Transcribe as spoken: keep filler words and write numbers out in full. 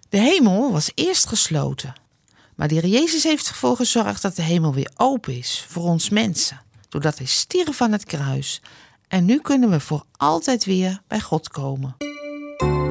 De hemel was eerst gesloten. Maar de Heer Jezus heeft ervoor gezorgd dat de hemel weer open is voor ons mensen. Doordat hij stierf aan het kruis. En nu kunnen we voor altijd weer bij God komen.